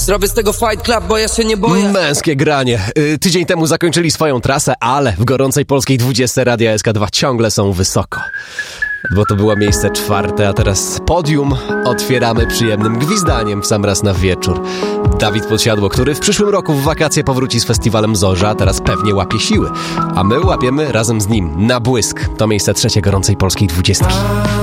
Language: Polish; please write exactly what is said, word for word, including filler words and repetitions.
Zrobię z tego Fight Club, bo ja się nie boję. Męskie granie. Y, tydzień temu zakończyli swoją trasę, ale w gorącej polskiej dwudziestce Radia S K dwa ciągle są wysoko. Bo to było miejsce czwarte, a teraz podium otwieramy przyjemnym gwizdaniem w sam raz na wieczór. Dawid Podsiadło, który w przyszłym roku w wakacje powróci z festiwalem Zorza, a teraz pewnie łapie siły. A my łapiemy razem z nim Na błysk. To miejsce trzecie gorącej polskiej dwudziestki.